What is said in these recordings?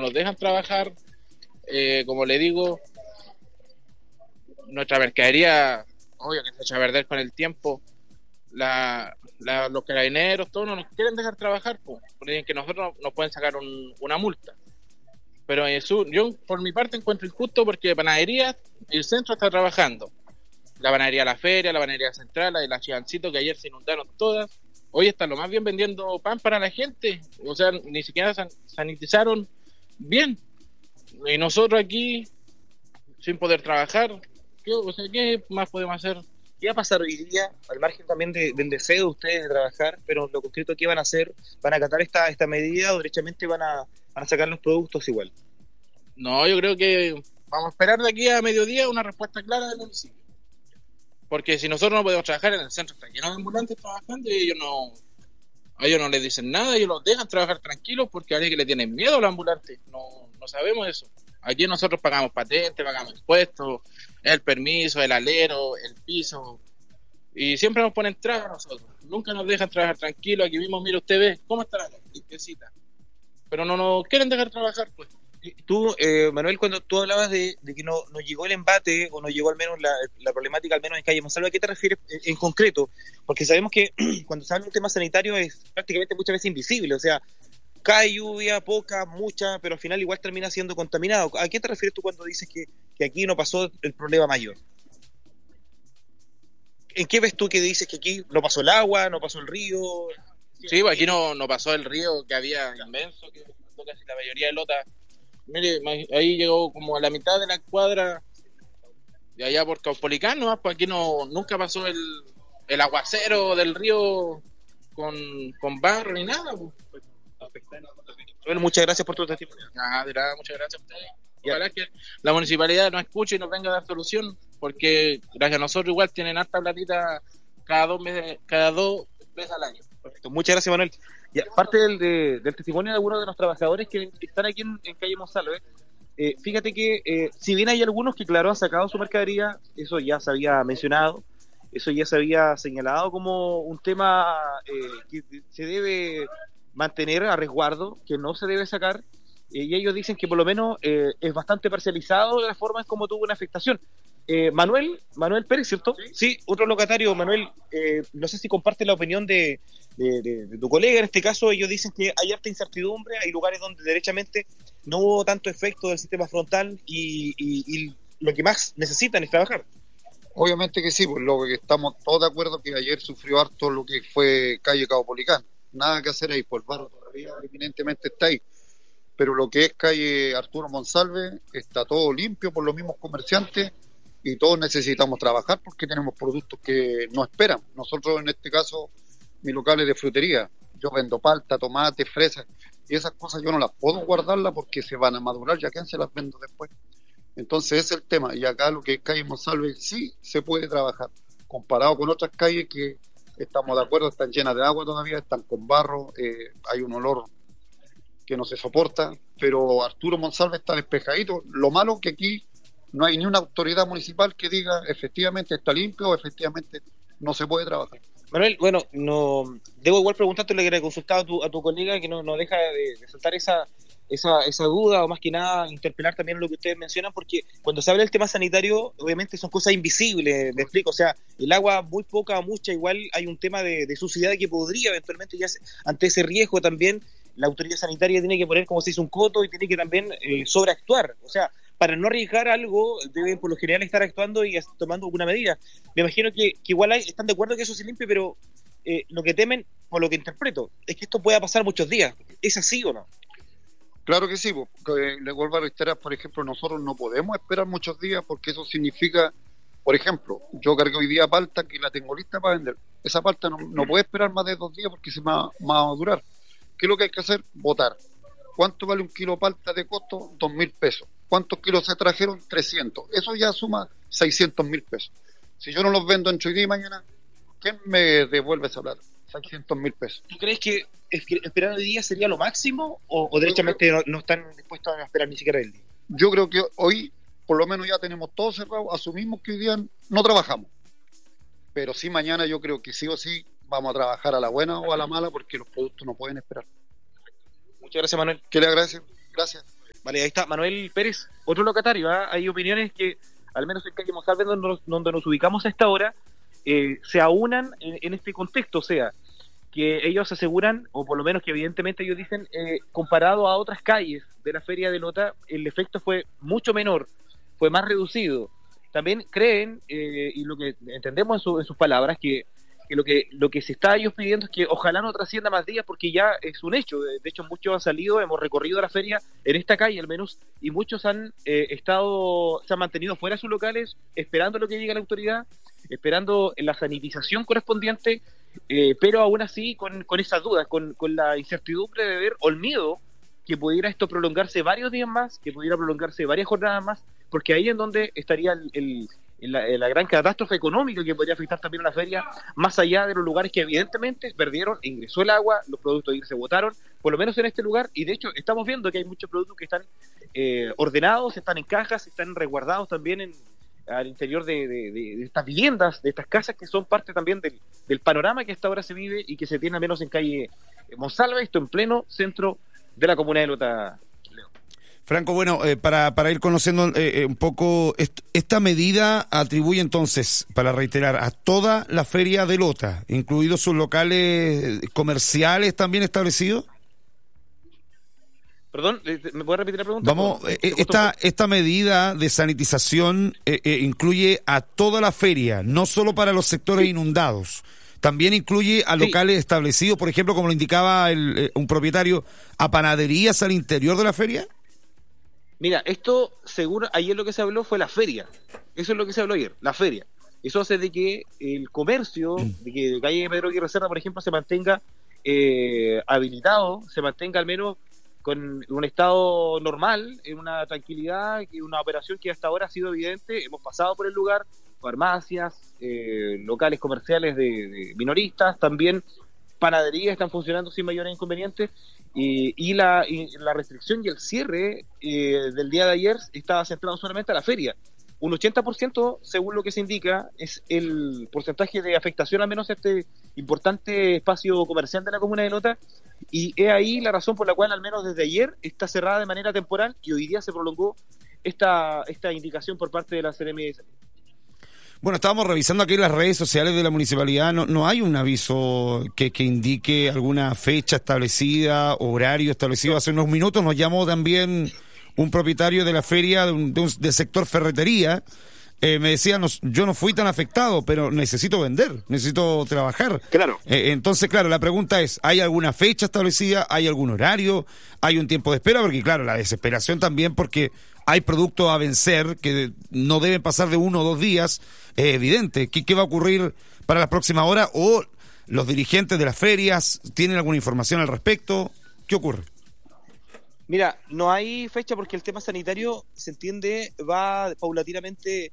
nos dejan trabajar. Como le digo, nuestra mercadería, obvio que se echa a perder con el tiempo. Los carabineros, todos no nos quieren dejar trabajar, pues, porque que nosotros nos pueden sacar una multa. Pero yo por mi parte encuentro injusto porque panadería, el centro está trabajando. La panadería La Feria, la panadería Central, la de la Chivancito, que ayer se inundaron todas. Hoy están lo más bien vendiendo pan para la gente. O sea, ni siquiera sanitizaron bien. Y nosotros aquí, sin poder trabajar, ¿qué más podemos hacer? ¿Qué va a pasar hoy día, al margen también del deseo de ustedes de trabajar, pero lo concreto que van a hacer? ¿Van a acatar esta medida o derechamente van a sacar los productos igual? No, yo creo que vamos a esperar de aquí a mediodía una respuesta clara del municipio. Porque si nosotros no podemos trabajar en el centro, está lleno de ambulantes trabajando y a ellos no les dicen nada, ellos los dejan trabajar tranquilos porque a alguien que le tienen miedo a los ambulantes. No sabemos eso. Aquí nosotros pagamos patente, pagamos impuestos, el permiso, el alero, el piso, y siempre nos ponen trabas a nosotros. Nunca nos dejan trabajar tranquilos. Aquí mismo, mira, usted ve cómo está la limpiecita. Pero no nos quieren dejar trabajar, pues. Tú, Manuel, cuando tú hablabas de que no llegó el embate, o no llegó al menos la problemática, al menos en Calle Monsalve, ¿a qué te refieres en concreto? Porque sabemos que cuando se habla de un tema sanitario es prácticamente muchas veces invisible, o sea, cae lluvia, poca, mucha, pero al final igual termina siendo contaminado. ¿A qué te refieres tú cuando dices que aquí no pasó el problema mayor? ¿En qué ves tú que dices que aquí no pasó el agua, no pasó el río? Sí, pues aquí no pasó el río que había inmenso, que casi la mayoría de lotas. Mire, ahí llegó como a la mitad de la cuadra de allá por Caupolicán, ¿no? Pues aquí nunca pasó el aguacero del río con barro ni nada, pues. Bueno, muchas gracias por tu testimonio. De nada, muchas gracias a ustedes. Ojalá que la municipalidad nos escuche y nos venga a dar solución, porque gracias a nosotros igual tienen harta platita cada 2 veces al año. Perfecto. Muchas gracias, Manuel. Y aparte del testimonio de algunos de los trabajadores que están aquí en Calle Monsalve, fíjate que si bien hay algunos que, claro, han sacado su mercadería, eso ya se había mencionado, eso ya se había señalado como un tema que se debe mantener a resguardo, que no se debe sacar, y ellos dicen que por lo menos es bastante parcializado la forma en cómo tuvo una afectación. Manuel Pérez, ¿cierto? Sí, otro locatario. Manuel, no sé si comparte la opinión de tu colega. En este caso ellos dicen que hay harta incertidumbre, hay lugares donde derechamente no hubo tanto efecto del sistema frontal y lo que más necesitan es trabajar. Obviamente que sí, pues lo que estamos todos de acuerdo que ayer sufrió harto lo que fue calle Caupolicán. Nada que hacer ahí, pues el barro todavía eminentemente está ahí. Pero lo que es calle Arturo Monsalve está todo limpio por los mismos comerciantes y todos necesitamos trabajar porque tenemos productos que no esperan. Nosotros en este caso, mi local es de frutería. Yo vendo palta, tomate, fresas y esas cosas yo no las puedo guardarlas porque se van a madurar, ya que se las vendo después. Entonces ese es el tema. Y acá lo que es calle Monsalve sí se puede trabajar comparado con otras calles que estamos de acuerdo, están llenas de agua todavía, están con barro, hay un olor que no se soporta, pero Arturo Monsalve está despejadito. Lo malo que aquí no hay ni una autoridad municipal que diga efectivamente está limpio o efectivamente no se puede trabajar. Manuel, bueno, no debo igual preguntarte lo que le he consultado a tu colega, que no deja de soltar esa duda, o más que nada interpelar también lo que ustedes mencionan, porque cuando se habla del tema sanitario, obviamente son cosas invisibles, me explico, o sea, el agua muy poca o mucha, igual hay un tema de suciedad que podría eventualmente, ya ante ese riesgo también, la autoridad sanitaria tiene que poner como se dice un coto y tiene que también sobreactuar, o sea, para no arriesgar algo, deben por lo general estar actuando y tomando alguna medida. Me imagino que igual están de acuerdo que eso se limpie, pero lo que temen, por lo que interpreto, es que esto pueda pasar muchos días. ¿Es así o no? Claro que sí, porque le vuelvo a reiterar, por ejemplo, nosotros no podemos esperar muchos días porque eso significa, por ejemplo, yo cargué hoy día palta que la tengo lista para vender. Esa palta no puede esperar más de 2 días porque se va a durar. ¿Qué es lo que hay que hacer? Votar. ¿Cuánto vale un kilo de palta de costo? 2.000 pesos. ¿Cuántos kilos se trajeron? 300. Eso ya suma 600.000 pesos. Si yo no los vendo entre hoy día y mañana, ¿quién me devuelve esa plata? 600.000 pesos. ¿Tú crees que esperar hoy día sería lo máximo o derechamente no están dispuestos a esperar ni siquiera el día? Yo creo que hoy, por lo menos ya tenemos todo cerrado, asumimos que hoy día no trabajamos. Pero sí mañana yo creo que sí o sí vamos a trabajar a la buena o a la mala porque los productos no pueden esperar. Muchas gracias, Manuel. ¿Qué le agradezco? Gracias. Vale, ahí está Manuel Pérez, otro locatario. Hay opiniones que, al menos en Calle Monsalve, donde nos ubicamos a esta hora, se aunan en este contexto, o sea, que ellos aseguran, o por lo menos que evidentemente ellos dicen, comparado a otras calles de la Feria de Lota, el efecto fue mucho menor, fue más reducido. También creen, y lo que entendemos en sus palabras, que lo que se está ellos pidiendo es que ojalá no trascienda más días, porque ya es un hecho. De hecho, muchos han salido, hemos recorrido la feria en esta calle al menos, y muchos han se han mantenido fuera de sus locales, esperando lo que diga la autoridad, esperando la sanitización correspondiente, pero aún así con esas dudas, con la incertidumbre de ver, o el miedo que pudiera esto prolongarse varios días más, que pudiera prolongarse varias jornadas más, porque ahí es donde estaría la gran catástrofe económica que podría afectar también a la feria, más allá de los lugares que evidentemente perdieron, ingresó el agua, los productos de ir se botaron, por lo menos en este lugar, y de hecho estamos viendo que hay muchos productos que están ordenados, están en cajas, están resguardados también al interior de estas viviendas, de estas casas que son parte también del panorama que hasta ahora se vive y que se tiene al menos en calle Monsalve, esto en pleno centro de la comuna de Lota. Franco, bueno, para ir conociendo un poco, esta medida atribuye entonces, para reiterar, a toda la feria de Lota, incluidos sus locales comerciales también establecidos. Perdón, ¿me puede repetir la pregunta? Vamos, esta medida de sanitización incluye a toda la feria, no solo para los sectores inundados. También incluye a locales establecidos, por ejemplo, como lo indicaba un propietario, a panaderías al interior de la feria. Mira, esto, según ayer lo que se habló fue la feria. Eso es lo que se habló ayer, la feria. Eso hace de que el comercio, de que calle Pedro Aguirre Cerda, por ejemplo, se mantenga habilitado, se mantenga al menos con un estado normal, en una tranquilidad, una operación que hasta ahora ha sido evidente. Hemos pasado por el lugar, farmacias, locales comerciales de minoristas, también panaderías están funcionando sin mayores inconvenientes, y la restricción y el cierre del día de ayer estaba centrado solamente a la feria. Un 80%, según lo que se indica, es el porcentaje de afectación al menos a este importante espacio comercial de la comuna de Lota, y es ahí la razón por la cual al menos desde ayer está cerrada de manera temporal y hoy día se prolongó esta indicación por parte de la Seremi de Salud. Bueno, estábamos revisando aquí las redes sociales de la municipalidad, no hay un aviso que indique alguna fecha establecida, horario establecido. Hace unos minutos nos llamó también un propietario de la feria del sector ferretería. Me decía, yo no fui tan afectado, pero necesito vender, necesito trabajar. Claro. Entonces, claro, la pregunta es, ¿hay alguna fecha establecida? ¿Hay algún horario? ¿Hay un tiempo de espera? Porque, claro, la desesperación también, porque hay productos a vencer que no deben pasar de 1 o 2 días, es evidente. ¿Qué va a ocurrir para las próximas horas? ¿O los dirigentes de las ferias tienen alguna información al respecto? ¿Qué ocurre? Mira, no hay fecha porque el tema sanitario, se entiende, va paulatinamente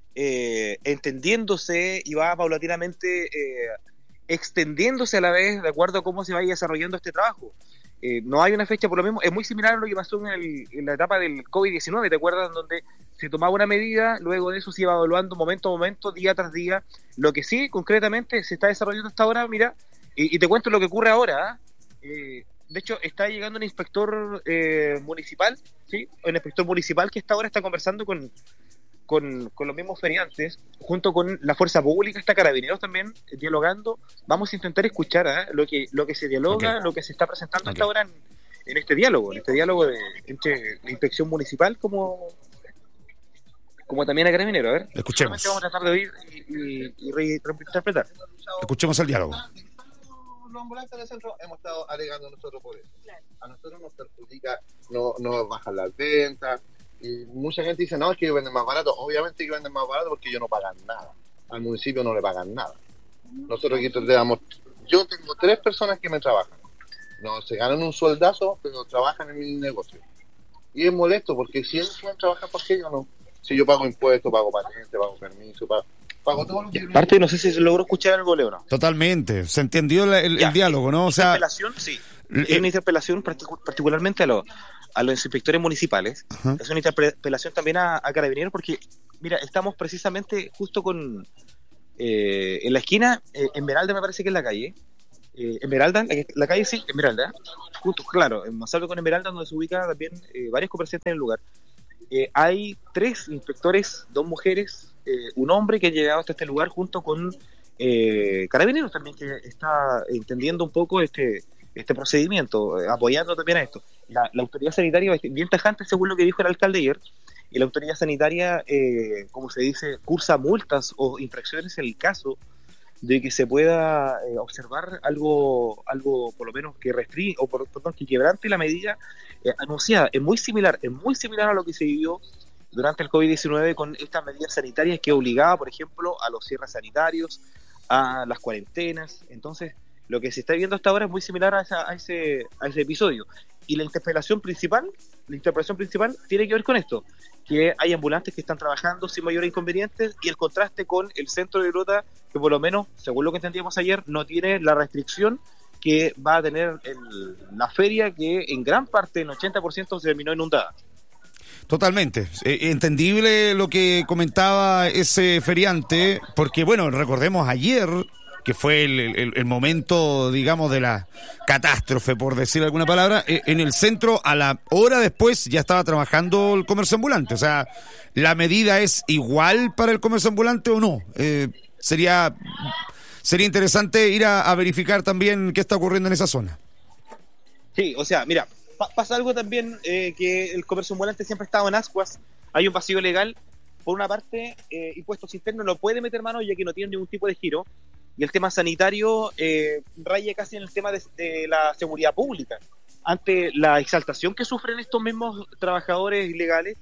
entendiéndose y va paulatinamente extendiéndose a la vez de acuerdo a cómo se vaya desarrollando este trabajo. No hay una fecha por lo mismo, es muy similar a lo que pasó en la etapa del COVID-19, ¿te acuerdas? Donde se tomaba una medida, luego de eso se iba evaluando momento a momento, día tras día. Lo que sí, concretamente, se está desarrollando hasta ahora, mira, y te cuento lo que ocurre ahora. De hecho, está llegando un inspector municipal, ¿sí? Un inspector municipal que hasta ahora está conversando con los mismos feriantes, junto con la fuerza pública, está Carabineros también, dialogando. Vamos a intentar escuchar lo que se dialoga, okay, lo que se está presentando hasta ahora en este diálogo entre la inspección municipal como también a Carabineros. A ver, escuchemos. Vamos a tratar de oír y reinterpretar. Escuchemos el diálogo. Los ambulantes del centro hemos estado alegando nosotros por eso. Claro. A nosotros nos perjudica, no bajan las ventas, y mucha gente dice, no, es que ellos venden más barato. Obviamente que venden más barato porque ellos no pagan nada. Al municipio no le pagan nada. Nosotros aquí yo tengo 3 personas que me trabajan. No, se ganan un sueldazo, pero trabajan en mi negocio. Y es molesto porque si ellos pueden trabajar, ¿por qué yo no? Si yo pago impuestos, pago patente, pago permiso, pago todo lo que... Aparte, no sé si se logró escuchar algo, Leo, ¿no? Totalmente, se entendió el diálogo, ¿no? O sea, interpelación, sí. Es una interpelación particularmente a los inspectores municipales. Uh-huh. Es una interpelación también a Carabineros porque, mira, estamos precisamente justo en la esquina, en Esmeralda me parece que es la calle, Esmeralda, la calle sí, Esmeralda, justo, claro, en Monsalve con Esmeralda, donde se ubica también varios comerciantes en el lugar. Hay 3 inspectores, 2 mujeres, un hombre que ha llegado hasta este lugar junto con Carabineros también, que está entendiendo un poco este procedimiento, apoyando también a esto. La autoridad sanitaria es bien tajante, según lo que dijo el alcalde ayer, y la autoridad sanitaria, como se dice, cursa multas o infracciones en el caso de que se pueda observar algo por lo menos que que quebrante la medida anunciada. Es muy similar a lo que se vivió durante el COVID-19 con estas medidas sanitarias que obligaba, por ejemplo, a los cierres sanitarios, a las cuarentenas. Entonces, lo que se está viendo hasta ahora es muy similar a ese episodio. Y la interpelación principal tiene que ver con esto, que hay ambulantes que están trabajando sin mayores inconvenientes, y el contraste con el centro de Lota, que por lo menos, según lo que entendíamos ayer, no tiene la restricción que va a tener la feria, que en gran parte, en 80%, se terminó inundada. Totalmente. Entendible lo que comentaba ese feriante, porque bueno, recordemos ayer, que fue el momento, digamos, de la catástrofe, por decir alguna palabra, en el centro, a la hora después ya estaba trabajando el comercio ambulante. O sea, ¿la medida es igual para el comercio ambulante o no? Sería interesante ir a verificar también qué está ocurriendo en esa zona. Sí, o sea, mira, pasa algo también, que el comercio ambulante siempre ha estado en ascuas. Hay un vacío legal. Por una parte, Impuestos Internos no puede meter mano ya que no tiene ningún tipo de giro. Y el tema sanitario raya casi en el tema de la seguridad pública. Ante la exaltación que sufren estos mismos trabajadores ilegales,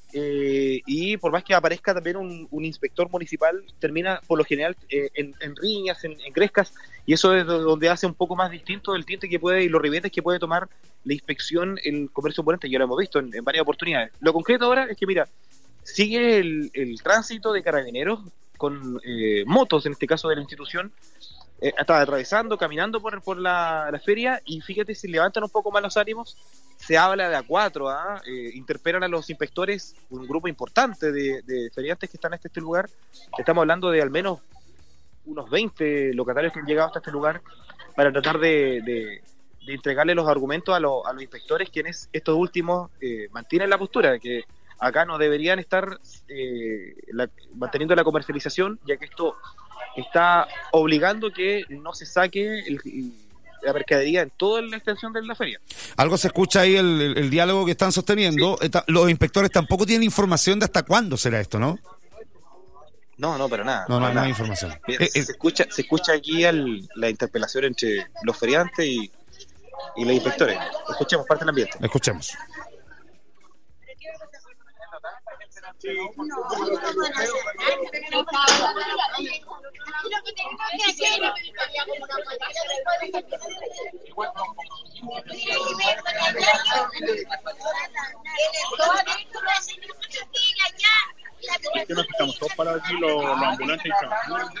y por más que aparezca también un inspector municipal, termina por lo general en riñas, en grescas, y eso es donde hace un poco más distinto el tinte que puede y los ribetes que puede tomar la inspección el comercio ambulante. Ya lo hemos visto en varias oportunidades. Lo concreto ahora es que, mira, sigue el tránsito de Carabineros con motos, en este caso de la institución, estaba atravesando, caminando por la feria, y fíjate, si levantan un poco más los ánimos, se habla de A4, interpelan a los inspectores, un grupo importante de feriantes que están hasta este lugar. Estamos hablando de al menos unos 20 locatarios que han llegado hasta este lugar para tratar de entregarle los argumentos a los inspectores, quienes estos últimos mantienen la postura de que acá no deberían estar manteniendo la comercialización, ya que esto está obligando que no se saque la mercadería en toda la extensión de la feria. Algo se escucha ahí, el diálogo que están sosteniendo. Sí. Los inspectores tampoco tienen información de hasta cuándo será esto, ¿no? No, pero nada. No hay información. Mira, se escucha aquí la interpelación entre los feriantes y los inspectores. Escuchemos parte del ambiente. Escuchemos. Estamos todos parados aquí, los ambulantes y trabajando.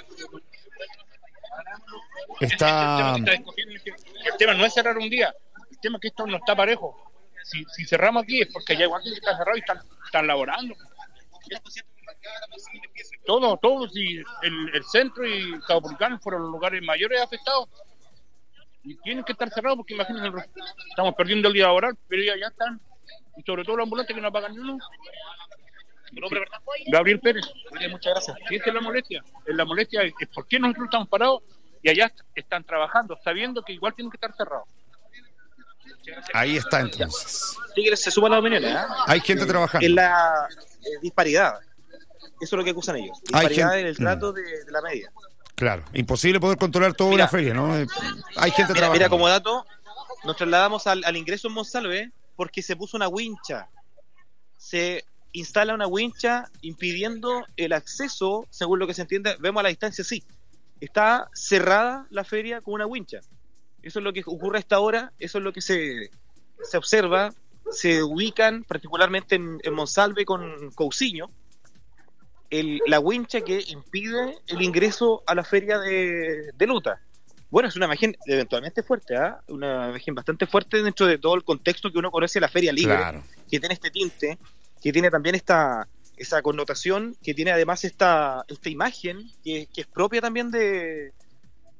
El tema no es cerrar un día, el tema es que esto no está parejo. Si cerramos aquí es porque ya igual que está cerrado y están laborando. Todos, y el centro y Caupolicán fueron los lugares mayores afectados. Y tienen que estar cerrados porque imagínense, estamos perdiendo el día laboral, pero ya están. Y sobre todo los ambulantes que no pagan ni uno. ¿Tu nombre, verdad? Gabriel Pérez. Muchas gracias. Y esa es la molestia. La molestia es por qué nosotros estamos parados y allá están trabajando, sabiendo que igual tienen que estar cerrados. Ahí está entonces. Tigres se suman las opiniones, Hay gente trabajando. En la disparidad. Eso es lo que acusan ellos. Disparidad en el trato de la media. Claro, imposible poder controlar toda una feria, ¿no? Hay gente trabajando. Mira, como dato, nos trasladamos al ingreso en Monsalve porque se puso una wincha. Se instala una wincha impidiendo el acceso, según lo que se entiende, vemos a la distancia, sí. Está cerrada la feria con una wincha. Eso es lo que ocurre a esta hora, eso es lo que se observa. Se ubican particularmente en Monsalve con Cousiño, la wincha que impide el ingreso a la feria de Lota. Bueno, es una imagen eventualmente fuerte, una imagen bastante fuerte dentro de todo el contexto que uno conoce de la feria libre, claro, que tiene este tinte, que tiene también esa connotación, que tiene además esta imagen que es propia también de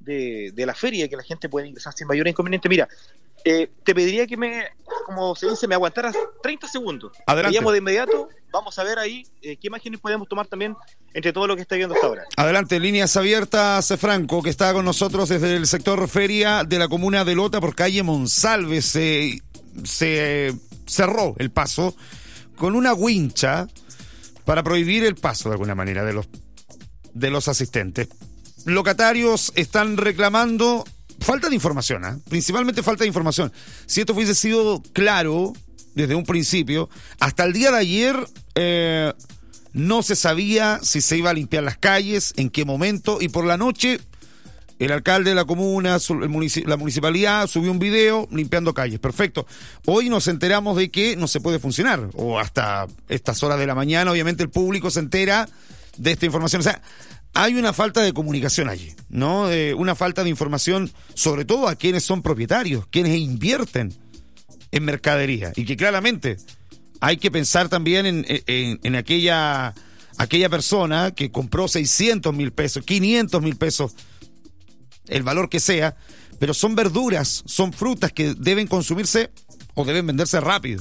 de la feria, que la gente puede ingresar sin mayor inconveniente. Mira, te pediría que como se dice, me aguantaras 30 segundos. Adelante. Te llamo de inmediato, vamos a ver ahí qué imágenes podemos tomar también entre todo lo que está viendo hasta ahora. Adelante, líneas abiertas, Franco, que está con nosotros desde el sector feria de la comuna de Lota por calle Monsalve. Se cerró el paso con una wincha para prohibir el paso de alguna manera de los asistentes. Locatarios están reclamando falta de información, principalmente falta de información. Si esto hubiese sido claro desde un principio, hasta el día de ayer no se sabía si se iba a limpiar las calles, en qué momento, y por la noche el alcalde de la comuna, la municipalidad subió un video limpiando calles. Perfecto. Hoy nos enteramos de que no se puede funcionar, o hasta estas horas de la mañana, obviamente el público se entera de esta información. O sea, hay una falta de comunicación allí, ¿no? Una falta de información, sobre todo a quienes son propietarios, quienes invierten en mercadería, y que claramente hay que pensar también en aquella persona que compró 600,000 pesos, 500,000 pesos, el valor que sea, pero son verduras, son frutas que deben consumirse o deben venderse rápido.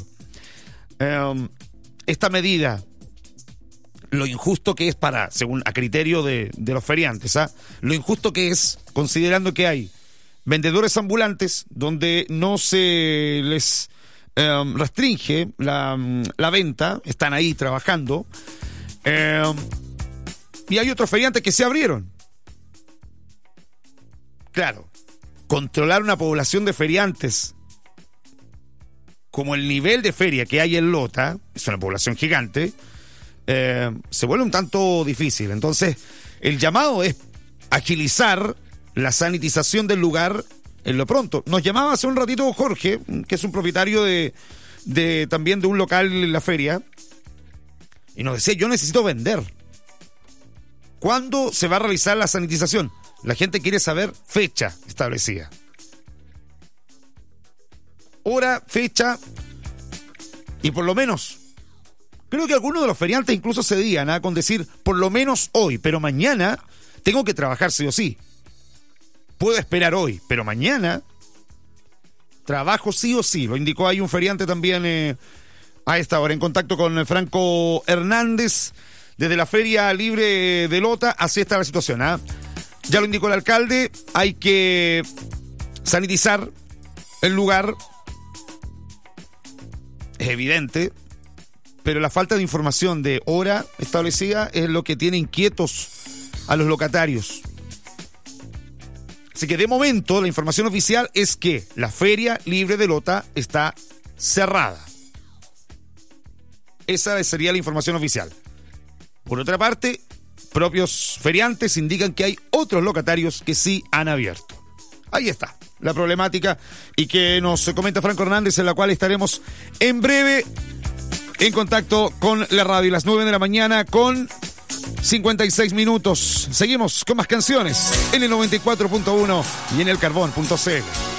Esta medida, lo injusto que es según a criterio de los feriantes, lo injusto que es, considerando que hay vendedores ambulantes donde no se les restringe la venta, están ahí trabajando, y hay otros feriantes que se abrieron. Claro, controlar una población de feriantes como el nivel de feria que hay en Lota, es una población gigante, se vuelve un tanto difícil. Entonces, el llamado es agilizar la sanitización del lugar en lo pronto. Nos llamaba hace un ratito Jorge, que es un propietario también de un local en la feria, y nos decía, yo necesito vender. ¿Cuándo se va a realizar la sanitización? La gente quiere saber fecha establecida. Hora, fecha, y por lo menos, creo que algunos de los feriantes incluso cedían con decir, por lo menos hoy, pero mañana tengo que trabajar sí o sí. Puedo esperar hoy, pero mañana trabajo sí o sí. Lo indicó ahí un feriante también a esta hora, en contacto con Franco Hernández, desde la Feria Libre de Lota. Así está la situación, Ya lo indicó el alcalde, hay que sanitizar el lugar, es evidente, pero la falta de información de hora establecida es lo que tiene inquietos a los locatarios. Así que de momento la información oficial es que la Feria Libre de Lota está cerrada. Esa sería la información oficial. Por otra parte, propios feriantes indican que hay otros locatarios que sí han abierto. Ahí está la problemática y que nos comenta Franco Hernández, en la cual estaremos en breve en contacto con la radio. Las 9 de la mañana con 56 minutos. Seguimos con más canciones en el 94.1 y en el carbón.cl.